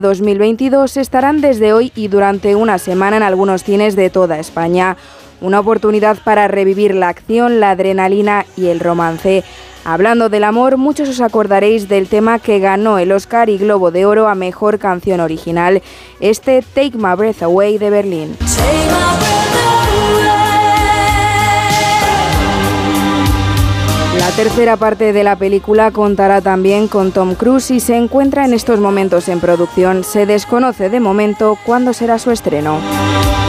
2022 estarán desde hoy y durante una semana en algunos cines de toda España. Una oportunidad para revivir la acción, la adrenalina y el romance. Hablando del amor, muchos os acordaréis del tema que ganó el Oscar y Globo de Oro a Mejor Canción Original, este Take My Breath Away de Berlín. La tercera parte de la película contará también con Tom Cruise y se encuentra en estos momentos en producción. Se desconoce de momento cuándo será su estreno.